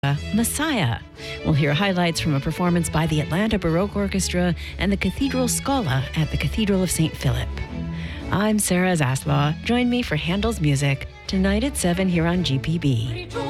Messiah. We'll hear highlights from a performance by the Atlanta Baroque Orchestra and the Cathedral Scala at the Cathedral of St. Philip. I'm Sarah Zasbaugh. Join me for Handel's Music tonight at 7 here on GPB.